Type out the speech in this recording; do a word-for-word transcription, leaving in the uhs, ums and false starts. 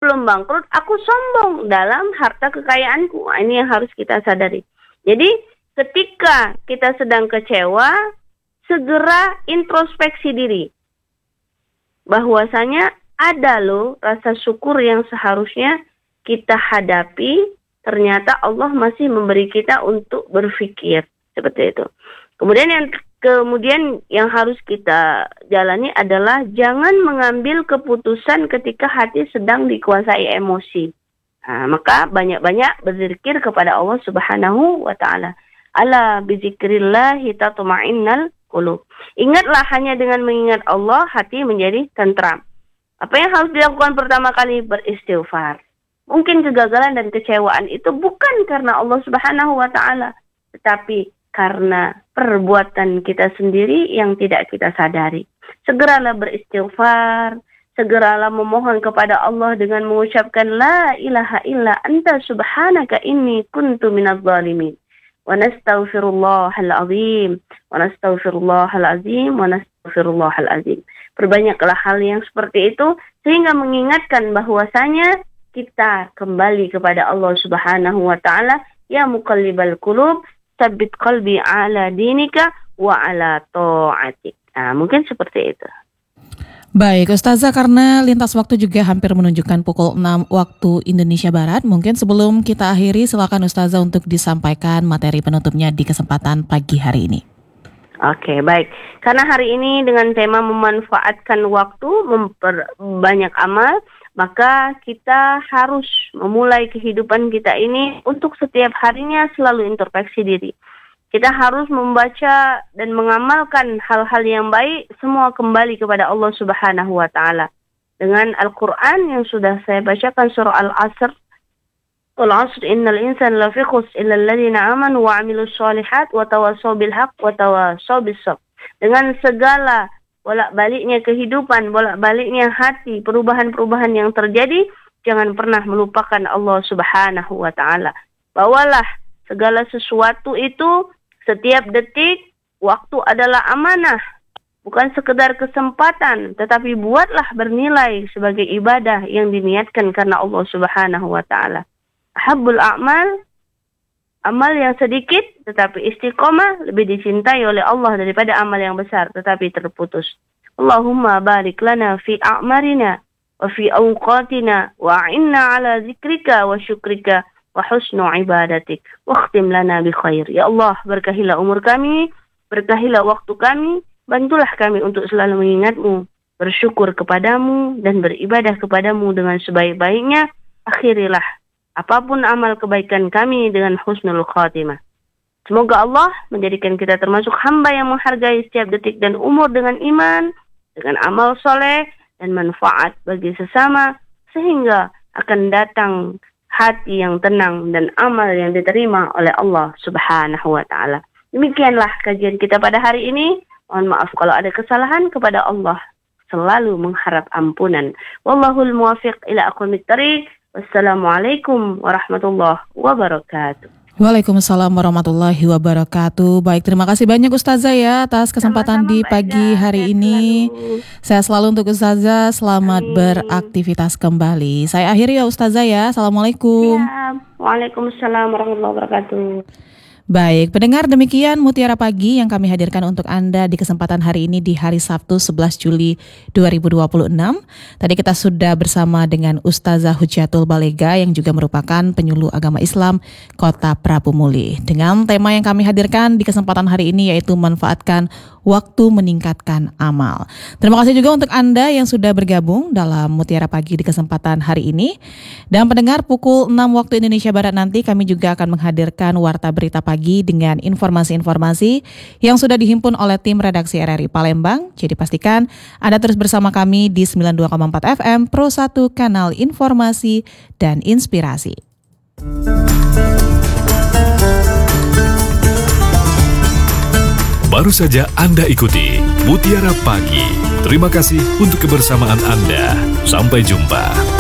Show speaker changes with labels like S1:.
S1: belum bangkrut, aku sombong dalam harta kekayaanku. Nah, ini yang harus kita sadari. Jadi ketika kita sedang kecewa, segera introspeksi diri. Bahwasanya ada loh rasa syukur yang seharusnya kita hadapi, ternyata Allah masih memberi kita untuk berpikir. Seperti itu. Kemudian yang kemudian yang harus kita jalani adalah jangan mengambil keputusan ketika hati sedang dikuasai emosi. Nah, maka banyak-banyak berzikir kepada Allah Subhanahu wa taala. Ala bizikrillahi tatma'innal qulub. Ingatlah, hanya dengan mengingat Allah hati menjadi tentram. Apa yang harus dilakukan pertama kali? Beristighfar. Mungkin kegagalan dan kecewaan itu bukan karena Allah Subhanahu wa taala, tetapi karena perbuatan kita sendiri yang tidak kita sadari. Segeralah beristighfar, segeralah memohon kepada Allah dengan mengucapkan la ilaha illa anta subhanaka inni kuntu minadz zalimin. Wa nastaghfirullahal azim, wa nastaghfirullahal azim, wa nastaghfirullahal azim. Perbanyaklah hal yang seperti itu sehingga mengingatkan bahwasanya kita kembali kepada Allah Subhanahu wa taala, ya muqallibal qulub Sabit qalbi ala dinika wa ala ta'atik. Nah, mungkin seperti itu.
S2: Baik, Ustazah, karena lintas waktu juga hampir menunjukkan pukul enam waktu Indonesia Barat, mungkin sebelum kita akhiri, silakan Ustazah untuk disampaikan materi penutupnya di kesempatan pagi hari ini.
S1: Oke, baik. Karena hari ini dengan tema memanfaatkan waktu, memperbanyak amal, maka kita harus memulai kehidupan kita ini untuk setiap harinya selalu introspeksi diri. Kita harus membaca dan mengamalkan hal-hal yang baik, semua kembali kepada Allah Subhanahu wa taala. Dengan Al-Qur'an yang sudah saya bacakan, surah Al-Asr, Wal 'asr innal insana lafi khusr illa alladziina aamanu wa 'amilus shalihat wa tawassaw bil haqq wa tawassaw bis sabr. Dengan segala bolak-baliknya kehidupan, bolak-baliknya hati, perubahan-perubahan yang terjadi, jangan pernah melupakan Allah Subhanahu wa taala. Bawalah segala sesuatu itu, setiap detik, waktu adalah amanah, bukan sekedar kesempatan, tetapi buatlah bernilai sebagai ibadah yang diniatkan karena Allah Subhanahu wa taala. Ahabbul a'mal, amal yang sedikit tetapi istiqomah lebih dicintai oleh Allah daripada amal yang besar tetapi terputus. Allahumma barik lana fi a'marina wa fi awqatina wa a'inna ala zikrika wa syukrika wa husnu ibadatik wa khtim lana bi khair. Ya Allah, berkahilah umur kami, berkahilah waktu kami, bantulah kami untuk selalu mengingatmu, bersyukur kepadamu dan beribadah kepadamu dengan sebaik-baiknya. Akhirilah apapun amal kebaikan kami dengan husnul khatimah. Semoga Allah menjadikan kita termasuk hamba yang menghargai setiap detik dan umur dengan iman, dengan amal soleh dan manfaat bagi sesama, sehingga akan datang hati yang tenang dan amal yang diterima oleh Allah Subhanahu wa taala. Demikianlah kajian kita pada hari ini. Mohon maaf kalau ada kesalahan, kepada Allah selalu mengharap ampunan. Wallahul muwaffiq ila aqwamit thariq. Wassalamualaikum warahmatullahi wabarakatuh.
S2: Waalaikumsalam warahmatullahi wabarakatuh. Baik, terima kasih banyak Ustazah ya atas kesempatan Sama-sama di pagi Mbak hari Eda. ini. Saya selalu untuk Ustazah, selamat Amin. beraktivitas kembali. Saya akhiri ya Ustazah ya. Assalamualaikum.
S1: Ya, Waalaikumsalam warahmatullahi wabarakatuh.
S2: Baik, pendengar, demikian Mutiara Pagi yang kami hadirkan untuk Anda di kesempatan hari ini di hari Sabtu sebelas Juli dua ribu dua puluh enam. Tadi kita sudah bersama dengan Ustazah Hujjatul Balegha yang juga merupakan penyuluh agama Islam Kota Prabu Muli. Dengan tema yang kami hadirkan di kesempatan hari ini yaitu manfaatkan waktu meningkatkan amal. Terima kasih juga untuk Anda yang sudah bergabung dalam Mutiara Pagi di kesempatan hari ini. Dan pendengar, pukul enam waktu Indonesia Barat nanti kami juga akan menghadirkan Warta Berita Pagi dengan informasi-informasi yang sudah dihimpun oleh tim redaksi R R I Palembang. Jadi pastikan Anda terus bersama kami di sembilan puluh dua koma empat F M Pro satu, kanal informasi dan inspirasi.
S3: Baru saja Anda ikuti Mutiara Pagi. Terima kasih untuk kebersamaan Anda. Sampai jumpa.